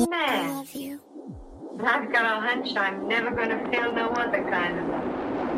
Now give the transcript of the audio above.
I Man, love you. I've got a hunch I'm never going to feel no other kind of love.